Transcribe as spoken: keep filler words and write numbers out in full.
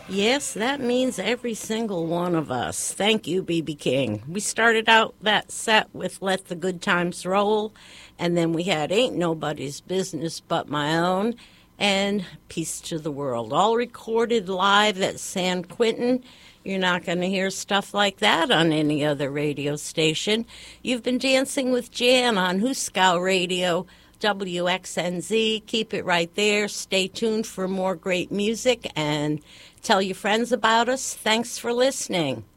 Yes, that means every single one of us. Thank you, B B. King. We started out that set with Let the Good Times Roll, and then we had Ain't Nobody's Business But My Own, and Peace to the World, all recorded live at San Quentin. You're not going to hear stuff like that on any other radio station. You've been dancing with Jan on Huskow Radio, W X N Z. Keep it right there. Stay tuned for more great music and tell your friends about us. Thanks for listening.